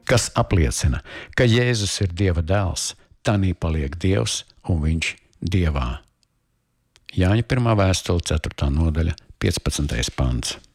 kas apliecina, ka Jēzus ir Dieva dēls, tanī paliek Dievs un viņš Dievā. Jāņa 1. vēstule, 4. nodaļa, 15. pants.